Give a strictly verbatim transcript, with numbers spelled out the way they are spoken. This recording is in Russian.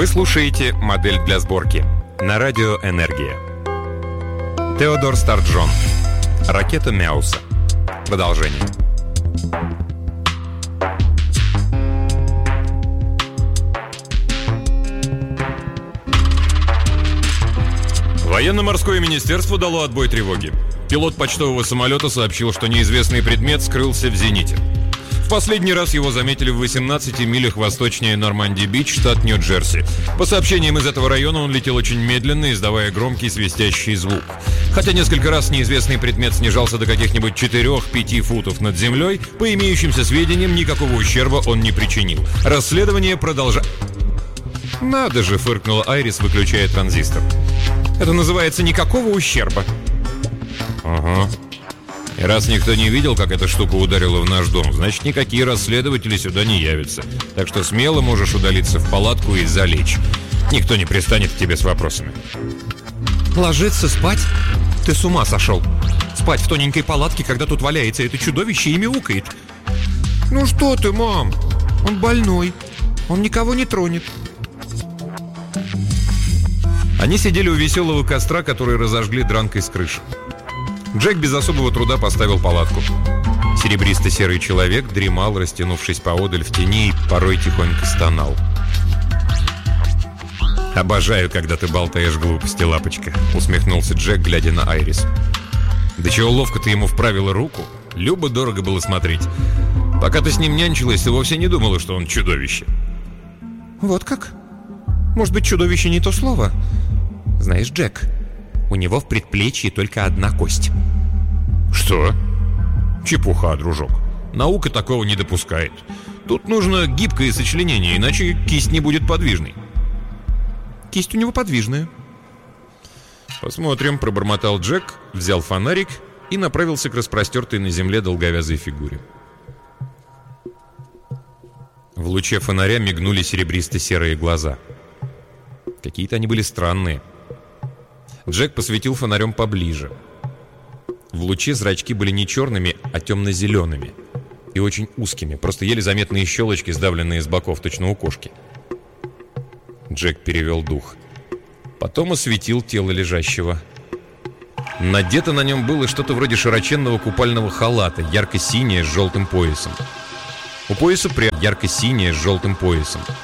Вы слушаете «Модель для сборки» на радио «Энергия». Теодор Старджон. Ракета Мяуса. Продолжение. Военно-морское министерство дало отбой тревоги. Пилот почтового самолета сообщил, что неизвестный предмет скрылся в зените. В последний раз его заметили в восемнадцати милях восточнее Норманди-Бич, штат Нью-Джерси. По сообщениям из этого района он летел очень медленно, издавая громкий свистящий звук. Хотя несколько раз неизвестный предмет снижался до каких-нибудь четырёх-пяти футов над землей, по имеющимся сведениям, никакого ущерба он не причинил. Расследование продолжается. «Надо же!» — фыркнула Айрис, выключая транзистор. «Это называется никакого ущерба». «Ага. И раз никто не видел, как эта штука ударила в наш дом, значит, никакие расследователи сюда не явятся. Так что смело можешь удалиться в палатку и залечь. Никто не пристанет к тебе с вопросами». «Ложиться спать? Ты с ума сошел? Спать в тоненькой палатке, когда тут валяется это чудовище и мяукает?» «Ну что ты, мам? Он больной. Он никого не тронет». Они сидели у веселого костра, который разожгли дранкой с крыши. Джек без особого труда поставил палатку. Серебристо-серый человек дремал, растянувшись поодаль в тени, и порой тихонько стонал. «Обожаю, когда ты болтаешь глупости, лапочка», — усмехнулся Джек, глядя на Айрис. «Да чего ловко ты ему вправила руку. Любо-дорого было смотреть. Пока ты с ним нянчилась, ты вовсе не думала, что он чудовище». «Вот как? Может быть, чудовище не то слово? Знаешь, Джек, у него в предплечье только одна кость». «Что? Чепуха, дружок. Наука такого не допускает. Тут нужно гибкое сочленение, иначе кисть не будет подвижной». «Кисть у него подвижная». «Посмотрим», — пробормотал Джек, взял фонарик и направился к распростертой на земле долговязой фигуре. В луче фонаря мигнули серебристо-серые глаза. Какие-то они были странные. Джек посветил фонарем поближе. В луче зрачки были не черными, а темно-зелеными. И очень узкими, просто еле заметные щелочки, сдавленные с боков, точно у кошки. Джек перевел дух. Потом осветил тело лежащего. Надето на нем было что-то вроде широченного купального халата, ярко-синее с желтым поясом. У пояса прям ярко-синее с желтым поясом.